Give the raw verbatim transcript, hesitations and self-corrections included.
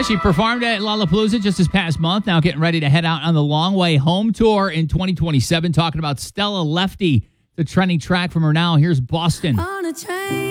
Uh, she performed at Lollapalooza just this past month. Now getting ready to head out on the Long Way Home tour in twenty twenty-seven. Talking about Stella Lefty, the trending track from her now. Here's Boston. On a train.